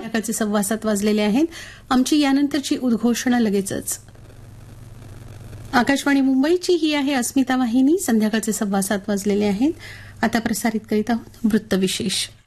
संध्याकाळचे 7:15 वाजलेले आहेत. आमची यानंतरची उद्घोषणा लगेचच. आकाशवाणी मुंबईची ही आहे अस्मिता वाहिनी. संध्याकाळचे 7:15 वाजलेले आहेत. आता प्रसारित करीत आहोत वृत्तविशेष.